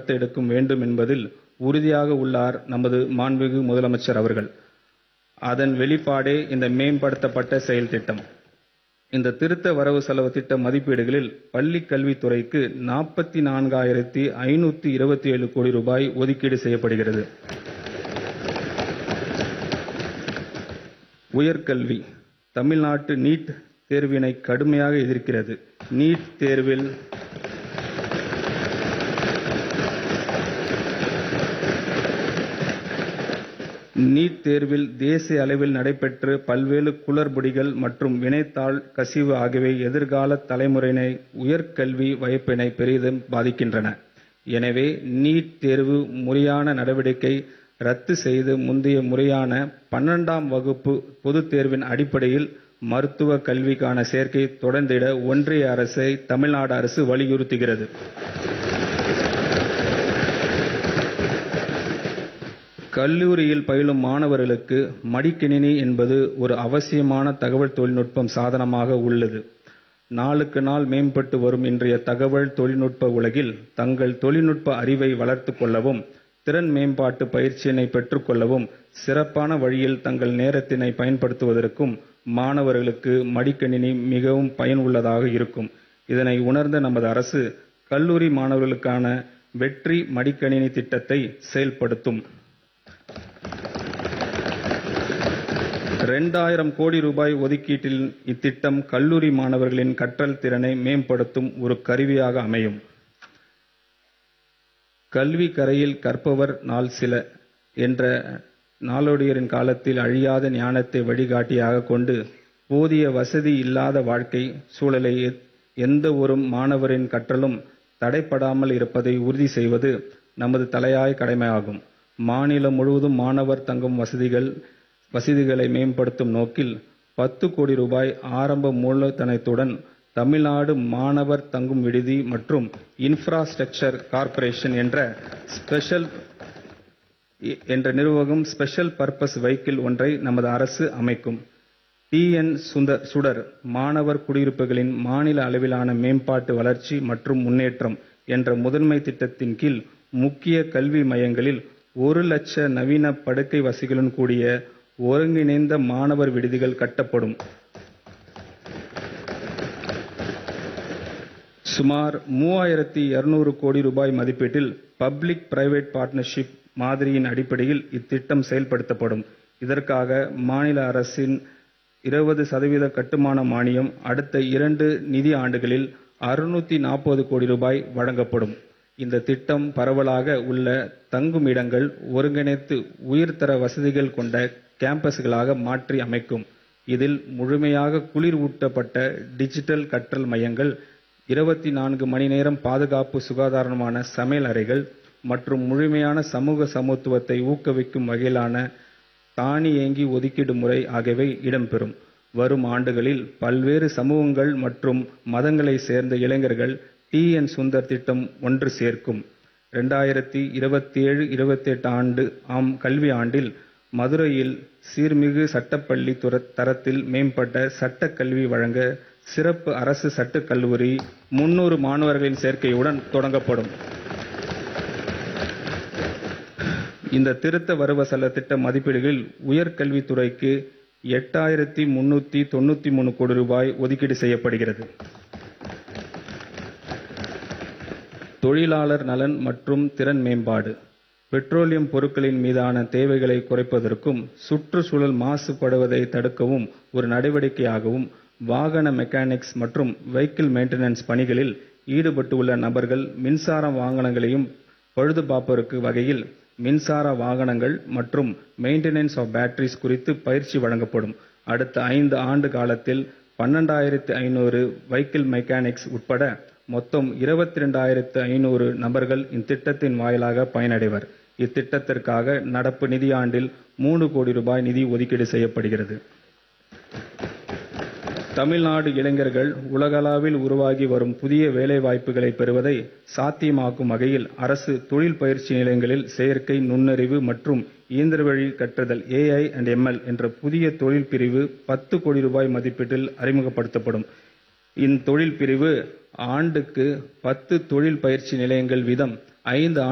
வளர்த்தெடுக்க வேண்டும் என்பதில் உறுதியாக உள்ளார் நமது மாண்புமிகு முதலமைச்சர் அவர்கள். அதன் வெளிப்பாடே இந்த மேம்படுத்தப்பட்ட செயல் திட்டம். இந்த திருத்த வரவு செலவு திட்ட மதிப்பீடுகளில் பள்ளிக் கல்வித்துறைக்கு 44,527 கோடி ரூபாய் ஒதுக்கீடு செய்யப்படுகிறது. உயர்கல்வி தமிழ்நாட்டு நீட் தேர்வினை கடுமையாக எதிர்க்கிறது. நீட் தேர்வில் தேசிய அளவில் நடைபெற்று பல்வேறு குளறுபடிகள் மற்றும் வினைத்தாள் கசிவு ஆகியவை எதிர்கால தலைமுறையினை உயர்கல்வி வாய்ப்பினை பெரிதும் பாதிக்கின்றன. எனவே நீட் தேர்வு முறையான நடவடிக்கை ரத்து செய்து முந்தைய முறையான 12ஆம் வகுப்பு பொதுத் தேர்வின் அடிப்படையில் மருத்துவ கல்விக்கான சேர்க்கை தொடர்ந்திட ஒன்றிய அரசை தமிழ்நாடு அரசு வலியுறுத்துகிறது. கல்லூரியில் பயிலும் மாணவர்களுக்கு மடிக்கணினி என்பது ஒரு அவசியமான தகவல் தொழில்நுட்பம் சாதனமாக உள்ளது. நாளுக்கு நாள் மேம்பட்டு வரும் இன்றைய தகவல் தொழில்நுட்ப உலகில் தங்கள் தொழில்நுட்ப அறிவை வளர்த்துக் கொள்ளவும், திறன் மேம்பாட்டு பயிற்சியினை பெற்றுக்கொள்ளவும், சிறப்பான வழியில் தங்கள் நேரத்தினை பயன்படுத்துவதற்கும் மாணவர்களுக்கு மடிக்கணினி மிகவும் பயனுள்ளதாக இருக்கும். இதனை உணர்ந்த நமது அரசு கல்லூரி மாணவர்களுக்கான வெற்றி மடிக்கணினி திட்டத்தை செயல்படுத்தும். 2000 கோடி ரூபாய் ஒதுக்கீட்டில் இத்திட்டம் கல்லூரி மாணவர்களின் கற்றல் திறனை மேம்படுத்தும் ஒரு கருவியாக அமையும். கல்வி கரையில் கற்பவர் நாள் சில என்ற நாளோடியரின் காலத்தில் அழியாத ஞானத்தை வழிகாட்டியாக கொண்டு போதிய வசதி இல்லாத வாழ்க்கை சூழலை எந்த ஒரு மாணவரின் கற்றலும் தடைப்படாமல் இருப்பதை உறுதி செய்வது நமது தலையாய கடமையாகும். மாநிலம் முழுவதும் மாணவர் தங்கும் வசதிகளை மேம்படுத்தும் நோக்கில் 10 கோடி ரூபாய் ஆரம்ப மூலதனத்துடன் தமிழ்நாடு மாணவர் தங்கும் விடுதி மற்றும் இன்ஃப்ராஸ்ட்ரக்சர் கார்ப்பரேஷன் என்ற நிறுவனம் ஸ்பெஷல் பர்பஸ் வெஹிக்கிள் ஒன்றை நமது அரசு அமைக்கும். TN சுடர் மாணவர் குடியிருப்புகளின் மாநில அளவிலான மேம்பாட்டு வளர்ச்சி மற்றும் முன்னேற்றம் என்ற முதன்மை திட்டத்தின் கீழ் முக்கிய கல்வி மையங்களில் 1 லட்ச நவீன படுக்கை வசதிகளுடன் கூடிய ஒருங்கிணைந்த மாணவர் விடுதிகள் கட்டப்படும். சுமார் 3200 கோடி ரூபாய் மதிப்பீட்டில் பப்ளிக் பிரைவேட் பார்ட்னர்ஷிப் மாதிரியின் அடிப்படையில் இத்திட்டம் செயல்படுத்தப்படும். இதற்காக மாநில அரசின் 20% கட்டுமான மானியம் அடுத்த 2 நிதி ஆண்டுகளில் 640 கோடி ரூபாய் வழங்கப்படும். இந்த திட்டம் பரவலாக உள்ள தங்கும் இடங்கள் ஒருங்கிணைத்து உயர்தர வசதிகள் கொண்ட கேம்பஸ்களாக மாற்றி அமைக்கும். இதில் முழுமையாக குளிர் ஊட்டப்பட்ட டிஜிட்டல் கற்றல் மையங்கள், 24 மணி நேரம் பாதுகாப்பு சுகாதாரமான சமையல் அறைகள் மற்றும் முழுமையான சமூக சமத்துவத்தை ஊக்குவிக்கும் வகையிலான தானியங்கி ஒதுக்கீடு முறை ஆகியவை இடம்பெறும். வரும் ஆண்டுகளில் பல்வேறு சமூகங்கள் மற்றும் மதங்களை சேர்ந்த இளைஞர்கள் TN சுந்தர் திட்டம் ஒன்று சேர்க்கும். 2027-28 கல்வி ஆண்டில் மதுரையில் சீர்மிகு சட்டப்பள்ளி தரத்தில் மேம்பட்ட சட்டக் கல்வி வழங்க சிறப்பு அரசு சட்டக் கல்லூரி 300 மாணவர்களின் சேர்க்கையுடன் தொடங்கப்படும். இந்த திருத்த வரவு செலவு திட்ட மதிப்பீடுகளில் உயர்கல்வித்துறைக்கு 8,393 கோடி ரூபாய் ஒதுக்கீடு செய்யப்படுகிறது. தொழிலாளர் நலன் மற்றும் திறன் மேம்பாடு பெட்ரோலியம் பொருட்களின் மீதான தேவைகளை குறைப்பதற்கும் சுற்றுச்சூழல் மாசுபடுவதை தடுக்கவும் ஒரு நடவடிக்கையாகவும் வாகன மெக்கானிக்ஸ் மற்றும் வெஹிக்கிள் மெயின்டெனன்ஸ் பணிகளில் ஈடுபட்டுள்ள நபர்கள் மின்சார வாகனங்களையும் பழுதுபார்ப்பதற்கு வகையில் மின்சார வாகனங்கள் மற்றும் மெயின்டெனன்ஸ் ஆஃப் பேட்டரிஸ் குறித்து பயிற்சி வழங்கப்படும். அடுத்த 5 ஆண்டு காலத்தில் 12,500 வெஹிக்கிள் மெக்கானிக்ஸ் உட்பட மொத்தம் 22,500 நபர்கள் இத்திட்டத்தின் வாயிலாக பயனடைவர். இத்திட்டத்திற்காக நடப்பு நிதியாண்டில் 3 கோடி ரூபாய் நிதி ஒதுக்கீடு செய்யப்படுகிறது. தமிழ்நாடு இளைஞர்கள் உலகளவில் உருவாகி வரும் புதிய வேலைவாய்ப்புகளை பெறுவதை சாத்தியமாக்கும் வகையில் அரசு தொழில் பயிற்சி நிலையங்களில் செயற்கை நுண்ணறிவு மற்றும் இயந்திரவழி கற்றல் AI and ML என்ற புதிய தொழில் பிரிவு 10 கோடி ரூபாய் மதிப்பீட்டில் அறிமுகப்படுத்தப்படும். இத்தொழில் பிரிவு ஆண்டுக்கு 10 தொழில் பயிற்சி நிலையங்கள் வீதம் 5